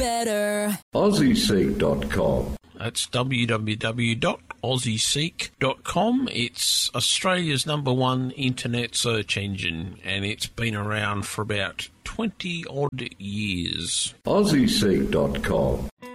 better. AussieSeek.com. That's www.aussieseek.com. It's Australia's #1 internet search engine, and it's been around for about 20 odd years. AussieSeek.com.